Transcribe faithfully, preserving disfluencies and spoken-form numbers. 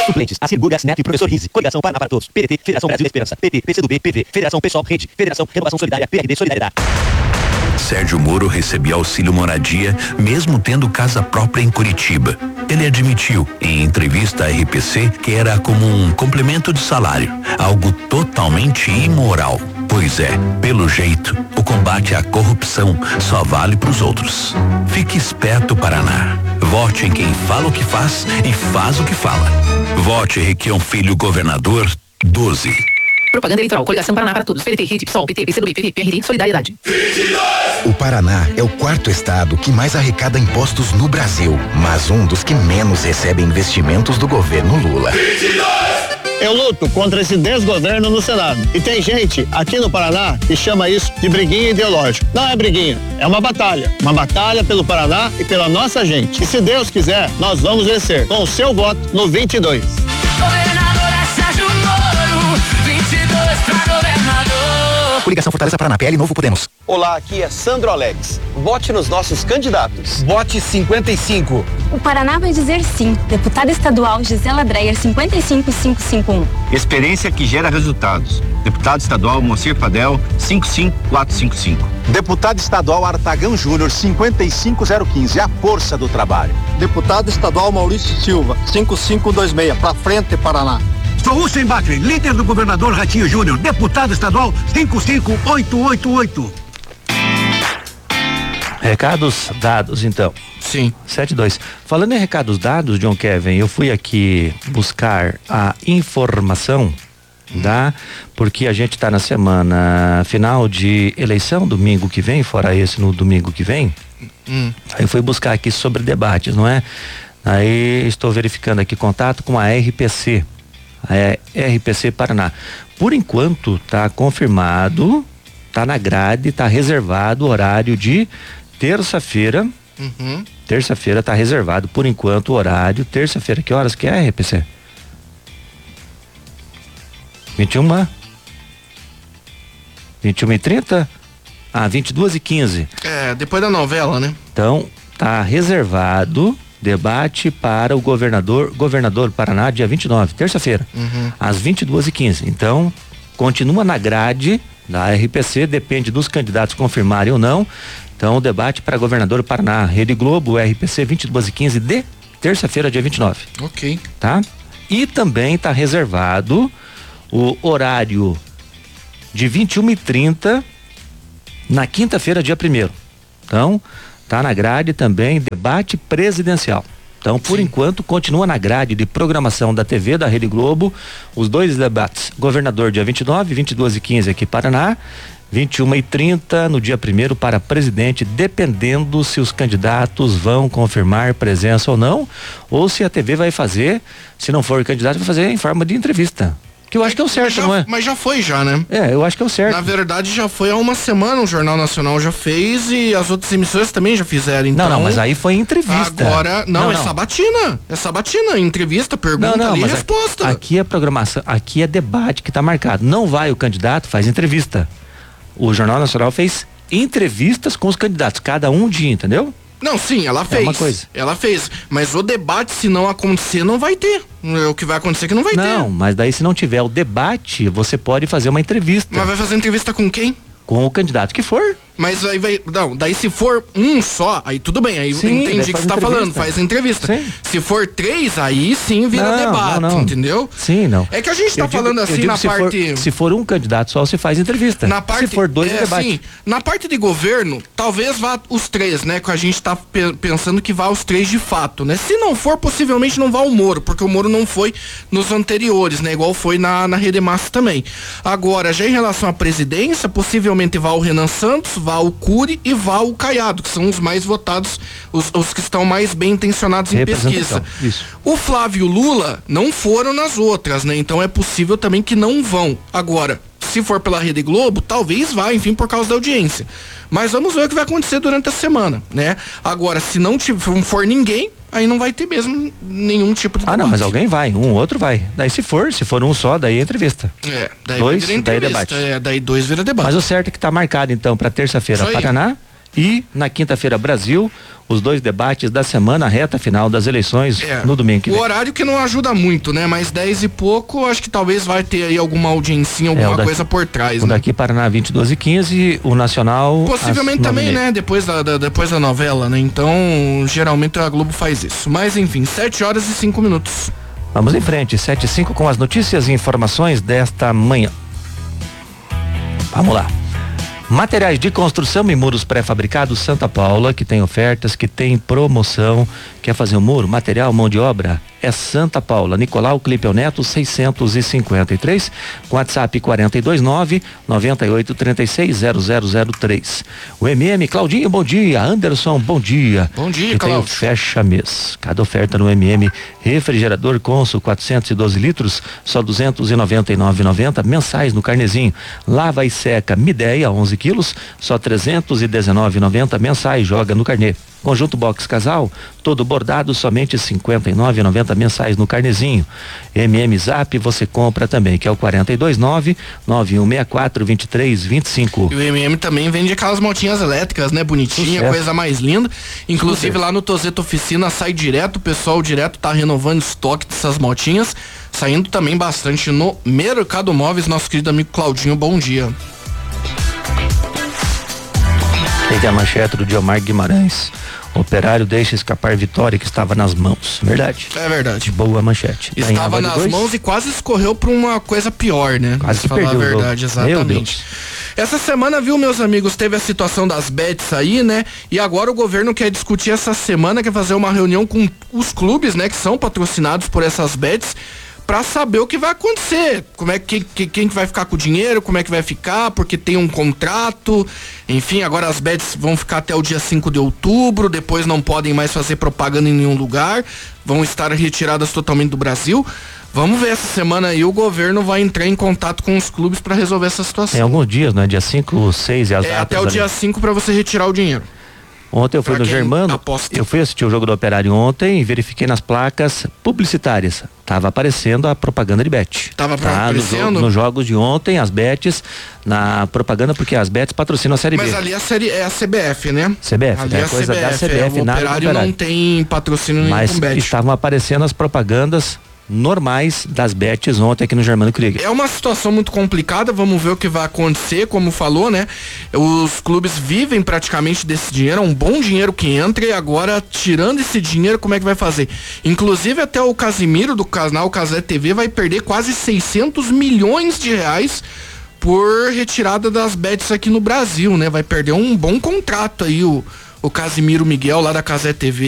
Suplentes, Assir Burgas, Neto e Professor Rizzi. Coligação Paraná para Todos. P D T, Federação Brasil Esperança. P T, PCdoB, P V, Federação Pessoal, Rede, Federação Renovação Solidária, P R D Solidariedade. Sérgio Moro recebia auxílio moradia, mesmo tendo casa própria em Curitiba. Ele admitiu, em entrevista à R P C, que era como um complemento de salário, algo totalmente imoral. Pois é, pelo jeito, o combate à corrupção só vale pros outros. Fique esperto, Paraná. Vote em quem fala o que faz e faz o que fala. Vote Requião Filho Governador doze. Propaganda eleitoral, Coligação Paraná para Todos, P D T, Rede, PSOL, P T, PCdoB, P V, P R D, Solidariedade. O Paraná é o quarto estado que mais arrecada impostos no Brasil, mas um dos que menos recebe investimentos do governo Lula. Eu luto contra esse desgoverno no Senado. E tem gente aqui no Paraná que chama isso de briguinha ideológica. Não é briguinha, é uma batalha. Uma batalha pelo Paraná e pela nossa gente. E se Deus quiser, nós vamos vencer com o seu voto no vinte e dois. Governador é Sérgio Moro, vinte e dois pra governador. Coligação Fortaleza Paraná, P L Novo Podemos. Olá, aqui é Sandro Alex. Vote nos nossos candidatos. Vote cinquenta e cinco. O Paraná vai dizer sim. Deputada estadual Gisela Dreyer, cinquenta e cinco mil quinhentos e cinquenta e um. Experiência que gera resultados. Deputado estadual Moacir Fadel, cinquenta e cinco mil quatrocentos e cinquenta e cinco. Deputado estadual Artagão Júnior, cinquenta e cinco mil quinze. A força do trabalho. Deputado estadual Maurício Silva, cinquenta e cinco mil vinte e seis. Pra frente, Paraná. Sou Hussein Bakri, líder do governador Ratinho Júnior, deputado estadual cinco cinco oito oito oito. Recados dados, então. Sim. sete dois. Falando em recados dados, John Kevin, eu fui aqui buscar a informação, tá? Porque a gente tá na semana final de eleição, domingo que vem, fora esse no domingo que vem. Hum. Aí eu fui buscar aqui sobre debates, não é? Aí estou verificando aqui contato com a R P C. A R P C Paraná. Por enquanto tá confirmado, tá na grade, tá reservado o horário de terça-feira. Uhum. Terça-feira tá reservado por enquanto o horário. Terça-feira, que horas que é a R P C? vinte e uma? vinte e uma e trinta? Ah, vinte e duas e quinze. É, depois da novela, né? Então, tá reservado debate para o governador, governador Paraná, dia vinte e nove, terça-feira, uhum. às vinte e duas e quinze. Então, continua na grade da R P C, depende dos candidatos confirmarem ou não. Então, o debate para governador Paraná, Rede Globo, R P C, vinte e duas e quinze de terça-feira, dia vinte e nove. Ok. Tá? E também está reservado o horário de vinte e uma e trinta na quinta-feira, dia primeiro. Então, tá na grade também debate presidencial. Então, por Sim. enquanto, continua na grade de programação da T V, da Rede Globo, os dois debates. Governador dia vinte e nove, vinte e duas e quinze aqui Paraná, vinte e uma e trinta no dia primeiro para presidente, dependendo se os candidatos vão confirmar presença ou não, ou se a T V vai fazer, se não for candidato, vai fazer em forma de entrevista. Que eu acho que é o certo, já, não é? Mas já foi já, né? É, eu acho que é o certo. Na verdade, já foi há uma semana, o Jornal Nacional já fez e as outras emissoras também já fizeram, então... Não, não, mas aí foi entrevista. Agora, não, não é não. sabatina, é sabatina, entrevista, pergunta não, não, ali e mas resposta. Aqui, aqui é programação, aqui é debate que tá marcado. Não vai o candidato, faz entrevista. O Jornal Nacional fez entrevistas com os candidatos, cada um dia, entendeu? Não, sim, ela fez. É uma coisa. Ela fez. Mas o debate, se não acontecer, não vai ter. O que vai acontecer é que não vai não, ter. Não, mas daí se não tiver o debate, você pode fazer uma entrevista. Mas vai fazer entrevista com quem? Com o candidato que for. Mas aí vai. Não, daí se for um só, aí tudo bem. Aí sim, entendi o que você tá falando, faz entrevista. Sim. Se for três, aí sim vira não, debate, não, não. entendeu? Sim, não. É que a gente tá eu falando digo, assim na se parte. For, se for um candidato só, você faz entrevista. Na parte, se for dois, é, debate. Sim, na parte de governo, talvez vá os três, né? Que a gente tá pe- pensando que vá os três de fato, né? Se não for, possivelmente não vá o Moro, porque o Moro não foi nos anteriores, né? Igual foi na, na Rede Massa também. Agora, já em relação à presidência, possivelmente vá o Renan Santos, vá o Cury e vá o Caiado, que são os mais votados, os, os que estão mais bem intencionados em pesquisa. Isso. O Flávio e o Lula não foram nas outras, né? Então é possível também que não vão. Agora, se for pela Rede Globo, talvez vá, enfim, por causa da audiência. Mas vamos ver o que vai acontecer durante a semana, né? Agora, se não tiver, for ninguém, aí não vai ter mesmo nenhum tipo de Ah, debate. não, mas alguém vai, um outro vai. Daí se for, se for um só, daí é entrevista. É, daí dois, vira daí entrevista, debate. é, daí dois vira debate. Mas o certo é que tá marcado então para terça-feira Paraná E na quinta-feira, Brasil, os dois debates da semana, a reta final das eleições É, no domingo que o vem. horário que não ajuda muito, né? Mas dez e pouco, acho que talvez vai ter aí alguma audiencinha, É, alguma o daqui- coisa por trás, O né? daqui Paraná vinte e dois e quinze, o Nacional Possivelmente às também, nove e meia. né? Depois da, da- depois da novela, né? Então, geralmente a Globo faz isso. Mas enfim, sete horas e cinco minutos. Vamos em frente, sete e cinco com as notícias e informações desta manhã. Vamos lá. Materiais de construção e muros pré-fabricados Santa Paula, que tem ofertas, que tem promoção. Quer fazer um muro, material, mão de obra? É Santa Paula. Nicolau Clipeu Neto, seiscentos e cinquenta e três, com WhatsApp quarenta e dois nove, noventa e oito, trinta e seis, zero zero zero três. O M M, Claudinho, bom dia. Anderson, bom dia. Bom dia, E tem o Cláudio. fecha mês. Cada oferta no M M, refrigerador Consul quatrocentos e doze litros, só duzentos e noventa e nove reais e noventa centavos mensais no carnezinho. Lava e seca Mideia, onze quilos, só trezentos e dezenove reais e noventa centavos mensais, joga no carnê. Conjunto box casal, todo bordado, somente cinquenta e nove reais e noventa centavos mensais no carnezinho. M M Zap você compra também, que é o quarenta e dois nove, nove um seis quatro, vinte e três, vinte e cinco. E o M M também vende aquelas motinhas elétricas, né? Bonitinha, Sucesso. coisa mais linda. Inclusive Sucesso. lá no Tozeto Oficina sai direto, o pessoal direto tá renovando estoque dessas motinhas. Saindo também bastante no Mercado Móveis, nosso querido amigo Claudinho, bom dia. Tem a manchete do Diomar Guimarães. Operário deixa escapar vitória que estava nas mãos. Verdade. É verdade. Boa manchete. Tá em Estava água de nas dois. mãos e quase escorreu pra uma coisa pior, né? Quase que Pra falar perdeu a o jogo. verdade, Meu exatamente. Deus. Essa semana, viu, meus amigos, teve a situação das bets aí, né? E agora o governo quer discutir essa semana, quer fazer uma reunião com os clubes, né? Que são patrocinados por essas bets, pra saber o que vai acontecer, como é que, que quem que vai ficar com o dinheiro, como é que vai ficar, porque tem um contrato, enfim, agora as bets vão ficar até o dia cinco de outubro, depois não podem mais fazer propaganda em nenhum lugar, vão estar retiradas totalmente do Brasil. Vamos ver essa semana aí, o governo vai entrar em contato com os clubes pra resolver essa situação. Tem alguns dias, né? Dia cinco, seis e as É datas até o ali. dia cinco pra você retirar o dinheiro. Ontem eu fui Pra no quem Germano, aposta. eu fui assistir o jogo do Operário ontem e verifiquei nas placas publicitárias. Tava aparecendo a propaganda de bet. Tava tá, aparecendo? Nos no jogos de ontem, as bets, na propaganda, porque as bets patrocinam a Série Mas B. ali a série é a C B F, né? C B F, Ali é é a coisa da C B F, é, o nada do Operário Operário. não tem patrocínio nenhum Mas com bet. estavam aparecendo as propagandas normais das bets ontem aqui no Germano Krieger. É uma situação muito complicada, vamos ver o que vai acontecer, como falou, né? Os clubes vivem praticamente desse dinheiro, é um bom dinheiro que entra e agora, tirando esse dinheiro, como é que vai fazer? Inclusive até o Casimiro do canal Casé T V vai perder quase seiscentos milhões de reais por retirada das bets aqui no Brasil, né? Vai perder um bom contrato aí o, o Casimiro Miguel lá da Casé T V.